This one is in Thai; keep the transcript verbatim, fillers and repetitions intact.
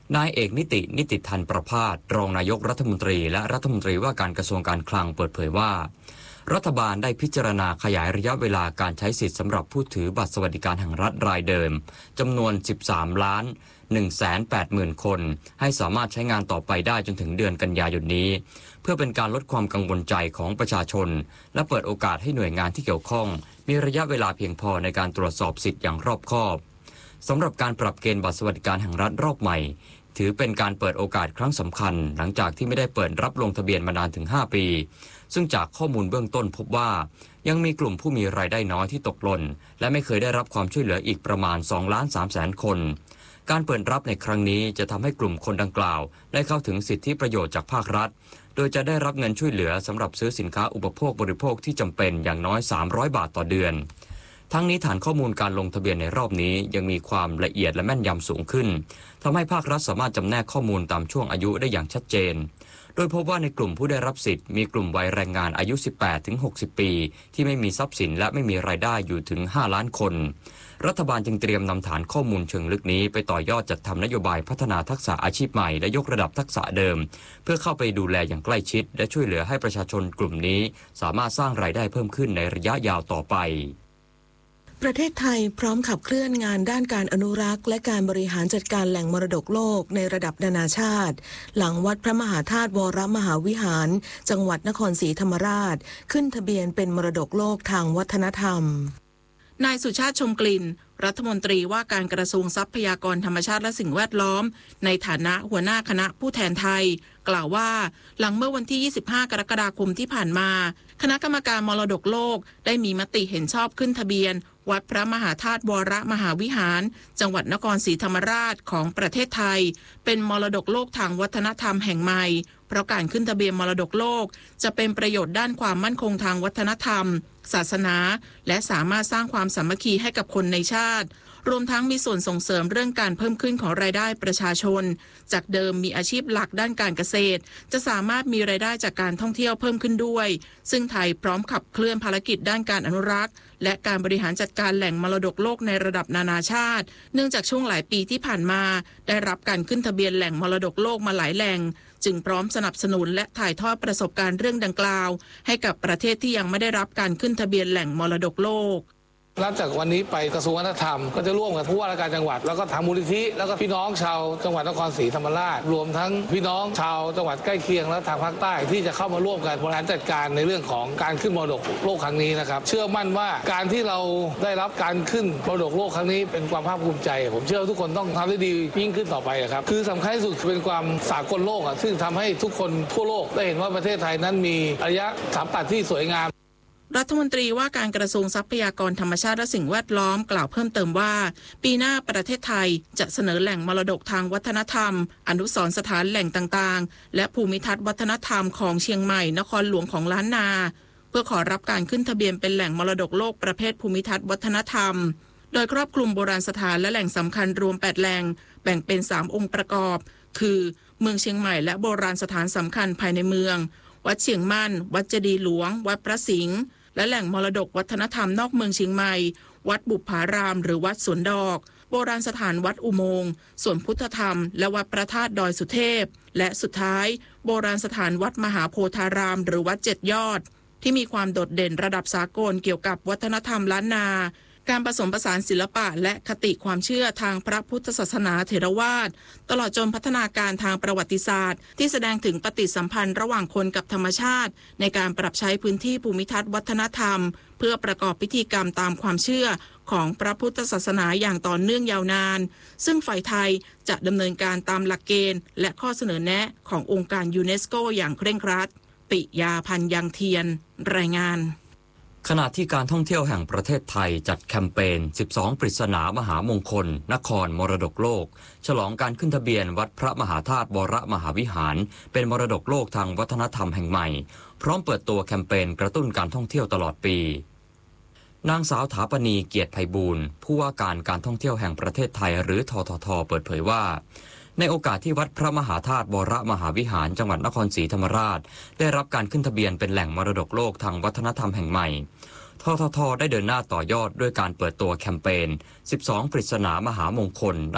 นายเอกนิตินิติทันประภาสรองนายกรัฐมนตรีและรัฐมนตรีว่าการกระทรวงการคลังเปิดเผยว่ารัฐบาลได้พิจารณาขยายระยะเวลาการใช้สิทธิ์สำหรับผู้ถือบัตรสวัสดิการแห่งรัฐรายเดิมจำนวน สิบสามล้านหนึ่งแสนแปดหมื่น คนให้สามารถใช้งานต่อไปได้จนถึงเดือนกันยายนนี้เพื่อเป็นการลดความกังวลใจของประชาชนและเปิดโอกาสให้หน่วยงานที่เกี่ยวข้องมีระยะเวลาเพียงพอในการตรวจสอบสิทธิ์อย่างรอบคอบสำหรับการปรับเกณฑ์บัตรสวัสดิการแห่งรัฐรอบใหม่ถือเป็นการเปิดโอกาสครั้งสำคัญหลังจากที่ไม่ได้เปิดรับลงทะเบียนมานานถึงห้าปีซึ่งจากข้อมูลเบื้องต้นพบว่ายังมีกลุ่มผู้มีรายได้น้อยที่ตกหล่นและไม่เคยได้รับความช่วยเหลืออีกประมาณ สองล้านสามแสน คนการเปิดรับในครั้งนี้จะทำให้กลุ่มคนดังกล่าวได้เข้าถึงสิทธิประโยชน์จากภาครัฐโดยจะได้รับเงินช่วยเหลือสำหรับซื้อสินค้าอุปโภคบริโภคที่จำเป็นอย่างน้อยสามร้อยบาทต่อเดือนทั้งนี้ฐานข้อมูลการลงทะเบียนในรอบนี้ยังมีความละเอียดและแม่นยำสูงขึ้นทำให้ภาครัฐสามารถจำแนกข้อมูลตามช่วงอายุได้อย่างชัดเจนโดยพบว่าในกลุ่มผู้ได้รับสิทธิ์มีกลุ่มวัยแรงงานอายุ สิบแปดถึงหกสิบ ปีที่ไม่มีทรัพย์สินและไม่มีรายได้อยู่ถึงห้าล้านคนรัฐบาลจึงเตรียมนำฐานข้อมูลเชิงลึกนี้ไปต่อยอดจัดทำนโยบายพัฒนาทักษะอาชีพใหม่และยกระดับทักษะเดิมเพื่อเข้าไปดูแลอย่างใกล้ชิดและช่วยเหลือให้ประชาชนกลุ่มนี้สามารถสร้างรายได้เพิ่มขึ้นในระยะยาวต่อไปประเทศไทยพร้อมขับเคลื่อนงานด้านการอนุรักษ์และการบริหารจัดการแหล่งมรดกโลกในระดับนานาชาติหลังวัดพระมหาธาตุวรมหาวิหารจังหวัดนครศรีธรรมราชขึ้นทะเบียนเป็นมรดกโลกทางวัฒนธรรมนายสุชาติชมกลิ่นรัฐมนตรีว่าการกระทรวงทรัพยากรธรรมชาติและสิ่งแวดล้อมในฐานะหัวหน้าคณะผู้แทนไทยกล่าวว่าหลังเมื่อวันที่ยี่สิบห้ากรกฎาคมที่ผ่านมาคณะกรรมการมรดกโลกได้มีมติเห็นชอบขึ้นทะเบียนวัดพระมหาธาตุวรมหาวิหารจังหวัดนครศรีธรรมราชของประเทศไทยเป็นมรดกโลกทางวัฒนธรรมแห่งใหม่เพราะการขึ้นทะเบียนมรดกโลกจะเป็นประโยชน์ด้านความมั่นคงทางวัฒนธรรมศาสนาและสามารถสร้างความสามัคคีให้กับคนในชาติรวมทั้งมีส่วนส่งเสริมเรื่องการเพิ่มขึ้นของรายได้ประชาชนจากเดิมมีอาชีพหลักด้านการเกษตรจะสามารถมีรายได้จากการท่องเที่ยวเพิ่มขึ้นด้วยซึ่งไทยพร้อมขับเคลื่อนภารกิจด้านการอนุรักษ์และการบริหารจัดการแหล่งมรดกโลกในระดับนานาชาติเนื่องจากช่วงหลายปีที่ผ่านมาได้รับการขึ้นทะเบียนแหล่งมรดกโลกมาหลายแหล่งจึงพร้อมสนับสนุนและถ่ายทอดประสบการณ์เรื่องดังกล่าวให้กับประเทศที่ยังไม่ได้รับการขึ้นทะเบียนแหล่งมรดกโลกนับจากวันนี้ไปกระทรวงวัฒนธรรมก็จะร่วมกับผู้ว่าราชการจังหวัดแล้วก็ทางมูลนิธิแล้วก็พี่น้องชาวจังหวัดนครศรีธรรมราชรวมทั้งพี่น้องชาวจังหวัดใกล้เคียงและทางภาคใต้ที่จะเข้ามาร่วมกันบริหารจัดการในเรื่องของการขึ้นมรดกโลกครั้งนี้นะครับเชื่อมั่นว่าการที่เราได้รับการขึ้นมรดกโลกครั้งนี้เป็นความภาคภูมิใจผมเชื่อทุกคนต้องทำได้ดียิ่งขึ้นต่อไปครับคือสำคัญที่สุดเป็นความสากลโลกอ่ะซึ่งทำให้ทุกคนทั่วโลกได้เห็นว่าประเทศไทยนั้นมีอารยสถาปัตย์ที่สวยงามรัฐมนตรีว่าการกระทรวงทรัพยากรธรรมชาติและสิ่งแวดล้อมกล่าวเพิ่มเติมว่าปีหน้าประเทศไทยจะเสนอแหล่งมรดกทางวัฒนธรรมอนุสรณ์สถานแหล่งต่างๆและภูมิทัศน์วัฒนธรรมของเชียงใหม่นครหลวงของล้านนาเพื่อขอรับการขึ้นทะเบียนเป็นแหล่งมรดกโลกประเภทภูมิทัศน์วัฒนธรรมโดยครอบคลุมโบราณสถานและแหล่งสำคัญรวมแปดแหล่งแบ่งเป็นสามองค์ประกอบคือเมืองเชียงใหม่และโบราณสถานสำคัญภายในเมืองวัดเชียงมั่นวัดเจดีย์หลวงวัดพระสิงห์และแหล่งมรดกวัฒนธรรมนอกเมืองเชียงใหม่วัดบุพารามหรือวัดสวนดอกโบราณสถานวัดอุโมงค์สวนพุทธธรรมและวัดพระธาตุดอยสุเทพและสุดท้ายโบราณสถานวัดมหาโพธารามหรือวัดเจ็ดยอดที่มีความโดดเด่นระดับสากลเกี่ยวกับวัฒนธรรมล้านนาการผสมผสานศิลปะและคติความเชื่อทางพระพุทธศาสนาเถรวาทตลอดจนพัฒนาการทางประวัติศาสตร์ที่แสดงถึงปฏิสัมพันธ์ระหว่างคนกับธรรมชาติในการปรับใช้พื้นที่ภูมิทัศน์วัฒนธรรมเพื่อประกอบพิธีกรรมตามความเชื่อของพระพุทธศาสนาอย่างต่อเนื่องยาวนานซึ่งฝ่ายไทยจะดำเนินการตามหลักเกณฑ์และข้อเสนอแนะขององค์การยูเนสโกอย่างเคร่งครัดปิยาพันธ์ยังเทียนรายงานขณะที่การท่องเที่ยวแห่งประเทศไทยจัดแคมเปญสิบสองปริศนามหามงคลนครมรดกโลกฉลองการขึ้นทะเบียนวัดพระมหาธาตุวรมหาวิหารเป็นมรดกโลกทางวัฒนธรรมแห่งใหม่พร้อมเปิดตัวแคมเปญกระตุ้นการท่องเที่ยวตลอดปีนางสาวถาปณีเกียรติไพบูลย์ผู้ว่าการการท่องเที่ยวแห่งประเทศไทยหรือททท.เปิดเผยว่าในโอกาสที่วัดพระมหาธาตุวรมหาวิหารจังหวัดนครศรีธรรมราชได้รับการขึ้นทะเบียนเป็นแหล่งมรดกโลกทางวัฒนธรรมแห่งใหม่ททท.ได้เดินหน้าต่อยอดด้วยการเปิดตัวแคมเปญสิบสองปริศนามหามงคล